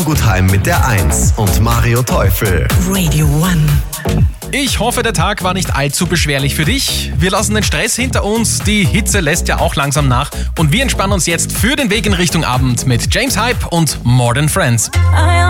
Gutheim mit der 1 und Mario Teufel. Radio One. Ich hoffe, der Tag war nicht allzu beschwerlich für dich. Wir lassen den Stress hinter uns, die Hitze lässt ja auch langsam nach und wir entspannen uns jetzt für den Weg in Richtung Abend mit James Hype und More Than Friends.